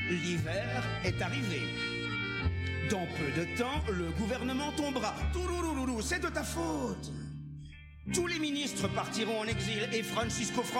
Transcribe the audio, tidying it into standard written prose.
l'hiver est arrivé. Dans peu de temps, le gouvernement tombera. Touloulouloulou, c'est de ta faute. Tous les ministres partiront en exil et Francisco